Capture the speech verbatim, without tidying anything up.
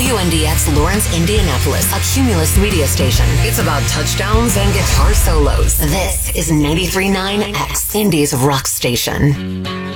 W N D X Lawrence, Indianapolis, a Cumulus media station. It's about touchdowns and guitar solos. This is ninety-three point nine X, Indy's rock station.